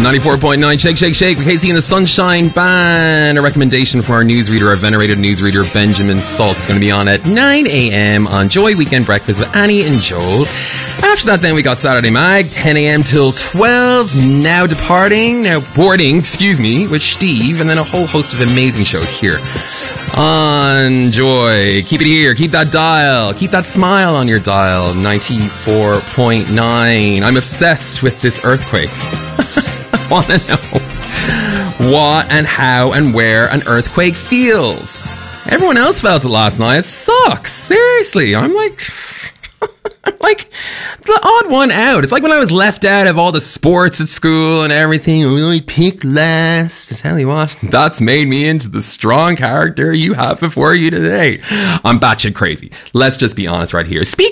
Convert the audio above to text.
94.9 Shake, Shake, Shake with Casey and the Sunshine Band. A recommendation from our newsreader, our venerated newsreader, Benjamin Salt, is going to be on at 9 a.m. on Joy Weekend Breakfast with Annie and Joel. After that, then we got Saturday Mag, 10 a.m. till 12. Now boarding, with Steve, and then a whole host of amazing shows here on Joy. Keep it here. Keep that dial. Keep that smile on your dial. 94.9. I'm obsessed with this earthquake. I want to know what and how and where an earthquake feels. Everyone else felt it last night. It sucks. Seriously. I'm like the odd one out. It's like when I was left out of all the sports at school and everything. We only picked last. I tell you what, that's made me into the strong character you have before you today. I'm batshit crazy. Let's just be honest right here.